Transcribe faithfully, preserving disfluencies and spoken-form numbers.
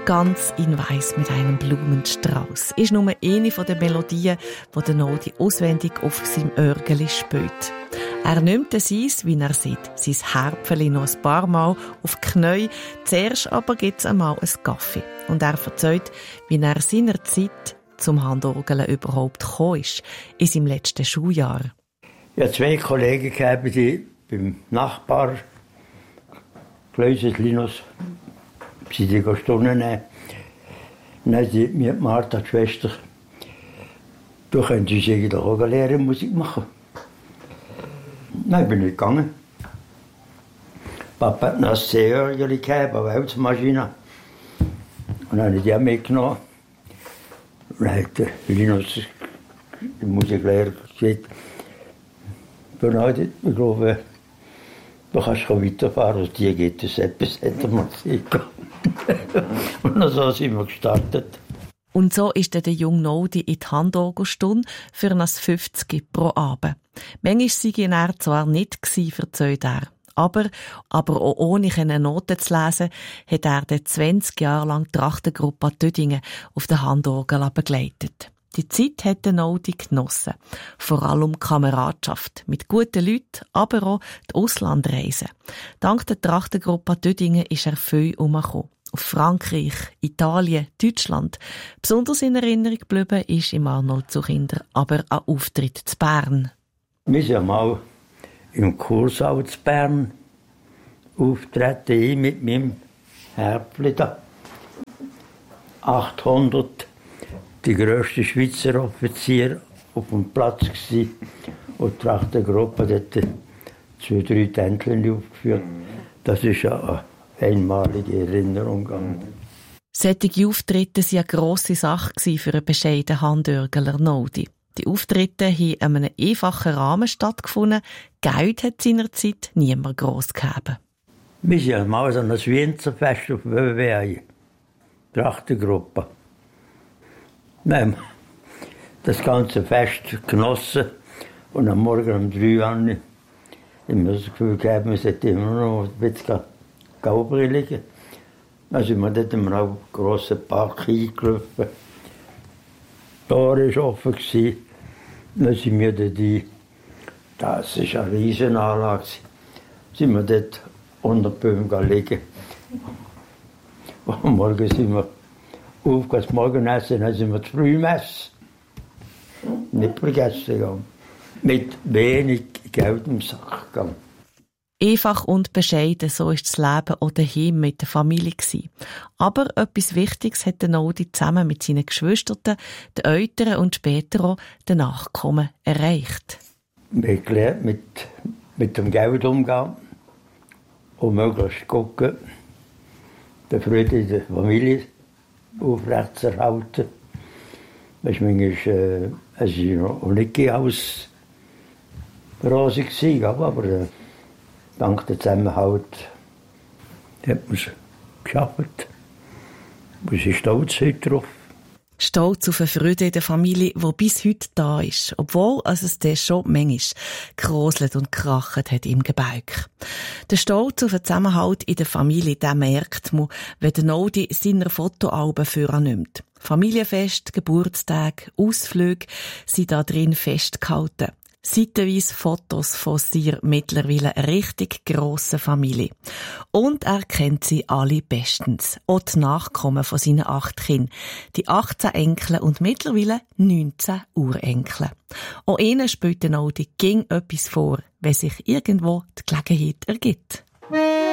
«Ganz in Weiß mit einem Blumenstrauß» ist nur eine der Melodien, die der Nodi auswendig auf seinem Örgeli spielt. Er nimmt es eins, wie er sieht, sein Härpfeli noch ein paar Mal auf die Knie. Zuerst aber gibt es einmal einen Kaffee. Und er erzählt, wie er seiner Zeit zum Handorgeln überhaupt gekommen ist, in seinem letzten Schuljahr. Ich hatte zwei Kollegen gehabt, die beim Nachbar, Klauses Linus, sie die Stunden nehmen. Dann hat sie mir Martha, die Schwester, du könntest eigentlich auch lernen, Musik machen. Nein, ich bin nicht gegangen. Papa hat noch ein C-Orgel gehabt, eine Walzmaschine. Und dann habe ich die auch mitgenommen. Und dann hat der Linus, der Musiklehrer, gesagt, Bernhard, ich glaube, du kannst weiterfahren, aus dir geht es etwas, hätte man Musik. Und so sind wir gestartet. Und so ist der junge Nodi in die Handorgelstunde für ein fünfzig pro Abend. Manchmal sei er zwar nicht gsi, verzeiht er. Aber, aber auch ohne Noten zu lesen, hat er den zwanzig Jahre lang die Trachtengruppe Tödingen auf der Handorgel begleitet. Die Zeit hat der Nodi genossen. Vor allem die Kameradschaft mit guten Leuten, aber auch die Auslandreisen. Dank der Trachtengruppe Tödingen ist er viel herumgekommen. Auf Frankreich, Italien, Deutschland. Besonders in Erinnerung geblieben ist im Arnold Zuchinder aber ein Auftritt zu Bern. Wir sind mal im Kursaal zu Bern auftreten, ich mit meinem Härpfli da. achthundert, die grösste Schweizer Offizier auf dem Platz gewesen. Und die Trachtengruppe hat zwei, drei Tänzchen aufgeführt. Das ist ja eine einmalige Erinnerung. Solche Auftritte waren eine grosse Sache für einen bescheidenen Handörgler Nodi. Die Auftritte haben in einem einfachen Rahmen stattgefunden. Geld hat seinerzeit niemand gross gegeben. Wir sind mal an einem Winzerfest auf W W I. Trachtengruppe. Wir haben das ganze Fest genossen. Und am Morgen um drei Uhr habe ich mir das Gefühl gehabt, wir sollten immer noch ein bisschen Gaubri liegen. Dann sind wir dort in einem grossen Park eingelaufen. Das Tor war offen. Dann sind wir dort ein, das war eine Riesenanlage, sind wir dort unter den Bäumen liegen. Und morgen sind wir aufgegangen, das Morgenessen, dann sind wir zur Frühmesse. Nicht vergessen, ja. Mit wenig Geld im Sack gegangen. Einfach und bescheiden, so war das Leben auch daheim mit der Familie. Aber etwas Wichtiges hat der Nodi zusammen mit seinen Geschwistern, den Eltern und später auch den Nachkommen erreicht. Wir haben gelernt, mit, mit dem Geld umgehen und möglichst gucken, den Frieden in der Familie aufrechtzuerhalten. Das war manchmal, äh, es war noch nicht alles rosig, aber äh, dank dem Zusammenhalt hat man es geschafft. Wir sind stolz heute drauf. Stolz auf eine Freude in der Familie, die bis heute da ist. Obwohl also es das schon manchmal gekroselt und gekracht hat im Gebälk. Der Stolz auf den Zusammenhalt in der Familie, den merkt man, wenn der Nodi seine Fotoalben vornimmt. Familienfest, Geburtstag, Ausflüge sind da drin festgehalten. Seitenweise Fotos von seiner mittlerweile richtig grossen Familie. Und er kennt sie alle bestens. Auch die Nachkommen von seinen acht Kindern. Die achtzehn Enkel und mittlerweile neunzehn Urenkel. Auch ihnen spielt der Nodi ging etwas vor, wenn sich irgendwo die Gelegenheit ergibt.